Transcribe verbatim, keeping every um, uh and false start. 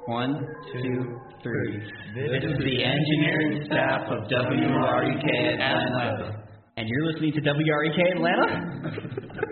One, two, three. This is the engineering staff of W R E K Atlanta. And you're listening to W R E K Atlanta?